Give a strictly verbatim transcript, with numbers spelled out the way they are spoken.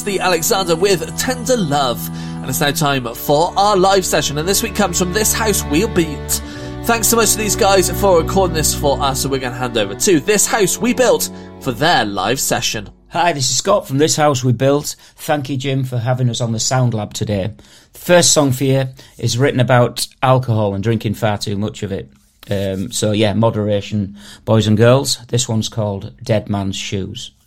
The Alexander with Tender Love, and it's now time for our live session, and this week comes from This House We'll Built. Thanks so much to these guys for recording this for us, so we're going to hand over to This House We Built for their live session. Hi, this is Scott from This House We Built. Thank you, Jim, for having us on the Sound Lab today. The first song for you is written about alcohol and drinking far too much of it. Um, so yeah, moderation, boys and girls. This one's called Dead Man's Shoes.